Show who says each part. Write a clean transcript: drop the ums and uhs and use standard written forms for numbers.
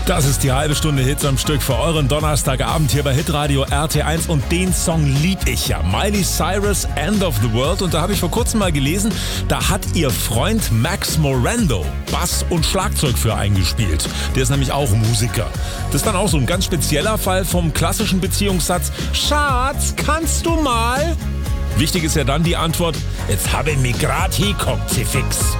Speaker 1: Das ist die halbe Stunde Hits am Stück für euren Donnerstagabend hier bei Hitradio RT1 und den Song lieb ich ja. Miley Cyrus, End of the World. Und da habe ich vor kurzem mal gelesen, da hat ihr Freund Max Morando Bass und Schlagzeug für eingespielt. Der ist nämlich auch Musiker. Das ist dann auch so ein ganz spezieller Fall vom klassischen Beziehungssatz: Schatz, kannst du mal? Wichtig ist ja dann die Antwort: Jetzt habe ich mich grad hingekommen, sie fix.